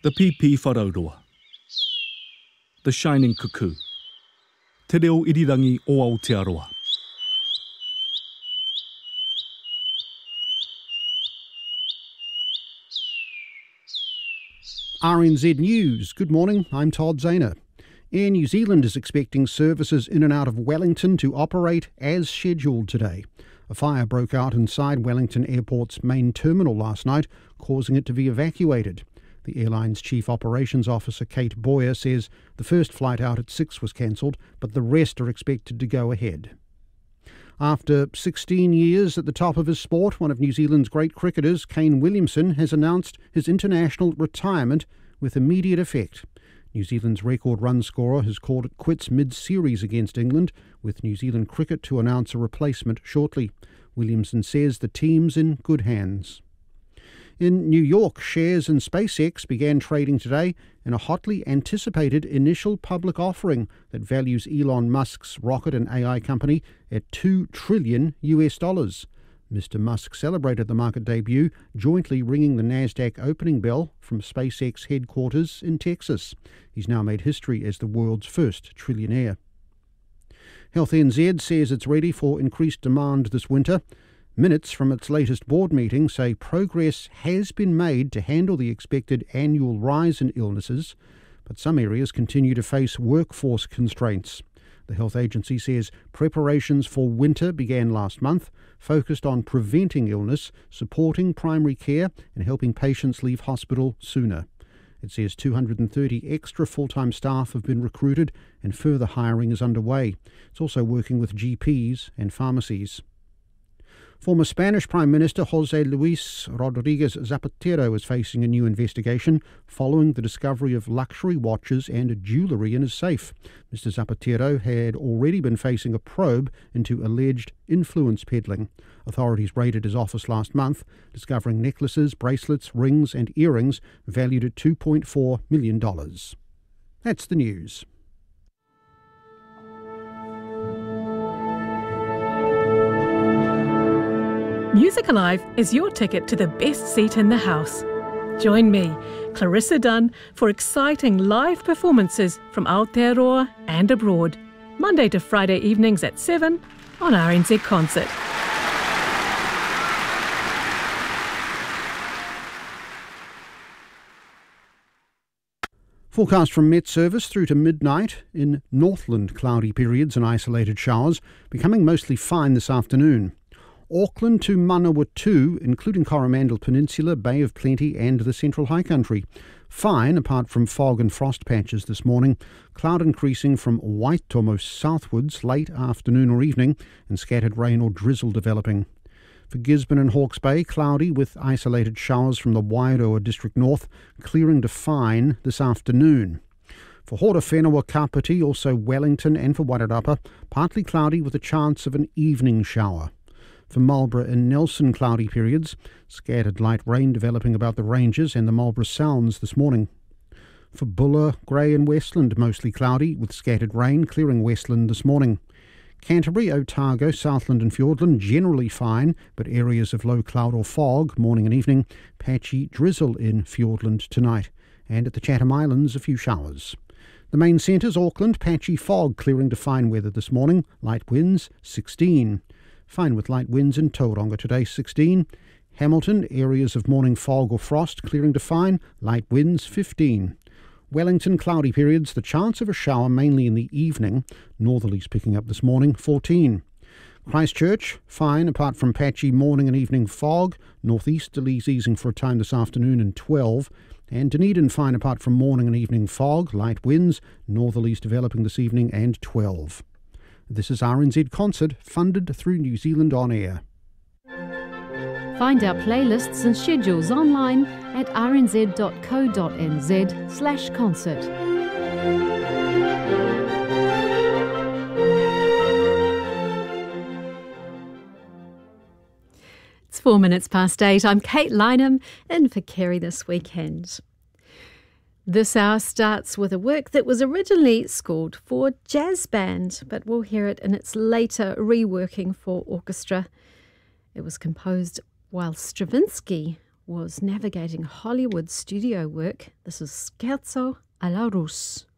The Pipi Wharaurua. The Shining Cuckoo. Te reo irirangi o Aotearoa. RNZ News. Good morning, I'm Todd Zahner. Air New Zealand is expecting services in and out of Wellington to operate as scheduled today. A fire broke out inside Wellington Airport's main terminal last night, causing it to be evacuated. The airline's Chief Operations Officer, Kate Boyer, says the first flight out at 6 was cancelled, but the rest are expected to go ahead. After 16 years at the top of his sport, one of New Zealand's great cricketers, Kane Williamson, has announced his international retirement with immediate effect. New Zealand's record run scorer has called it quits mid-series against England, with New Zealand cricket to announce a replacement shortly. Williamson says the team's in good hands. In New York, shares in SpaceX began trading today in a hotly anticipated initial public offering that values Elon Musk's rocket and AI company at $2 trillion. Mr. Musk celebrated the market debut, jointly ringing the Nasdaq opening bell from SpaceX headquarters in Texas. He's now made history as the world's first trillionaire. Health NZ says it's ready for increased demand this winter. Minutes from its latest board meeting say progress has been made to handle the expected annual rise in illnesses, but some areas continue to face workforce constraints. The health agency says preparations for winter began last month, focused on preventing illness, supporting primary care and helping patients leave hospital sooner. It says 230 extra full-time staff have been recruited and further hiring is underway. It's also working with GPs and pharmacies. Former Spanish Prime Minister José Luis Rodríguez Zapatero is facing a new investigation following the discovery of luxury watches and jewellery in his safe. Mr. Zapatero had already been facing a probe into alleged influence peddling. Authorities raided his office last month, discovering necklaces, bracelets, rings and earrings valued at $2.4 million. That's the news. Music Alive is your ticket to the best seat in the house. Join me, Clarissa Dunn, for exciting live performances from Aotearoa and abroad, Monday to Friday evenings at 7 on RNZ Concert. Forecast from Met Service through to midnight. In Northland, cloudy periods and isolated showers, becoming mostly fine this afternoon. Auckland to Manawatu, including Coromandel Peninsula, Bay of Plenty and the Central High Country. Fine, apart from fog and frost patches this morning. Cloud increasing from Waitomo southwards late afternoon or evening, and scattered rain or drizzle developing. For Gisborne and Hawke's Bay, cloudy with isolated showers from the Wairoa district north, clearing to fine this afternoon. For Horowhenua, Kapiti, also Wellington, and for Wairarapa, partly cloudy with a chance of an evening shower. For Marlborough and Nelson, cloudy periods, scattered light rain developing about the ranges and the Marlborough Sounds this morning. For Buller, Grey and Westland, mostly cloudy with scattered rain, clearing Westland this morning. Canterbury, Otago, Southland and Fiordland, generally fine, but areas of low cloud or fog, morning and evening, patchy drizzle in Fiordland tonight. And at the Chatham Islands, a few showers. The main centres, Auckland, patchy fog, clearing to fine weather this morning, light winds, 16. Fine with light winds in Tauranga today, 16. Hamilton, areas of morning fog or frost, clearing to fine, light winds, 15. Wellington, cloudy periods, the chance of a shower mainly in the evening, northerlies picking up this morning, 14. Christchurch, fine apart from patchy morning and evening fog, northeasterlies easing for a time this afternoon and 12. And Dunedin, fine apart from morning and evening fog, light winds, northerlies developing this evening and 12. This is RNZ Concert, funded through New Zealand On Air. Find our playlists and schedules online at rnz.co.nz/concert. It's 4 minutes past 8. I'm Kate Lynham, in for Kerry this weekend. This hour starts with a work that was originally scored for jazz band, but we'll hear it in its later reworking for orchestra. It was composed while Stravinsky was navigating Hollywood studio work. This is Scherzo alla Russe.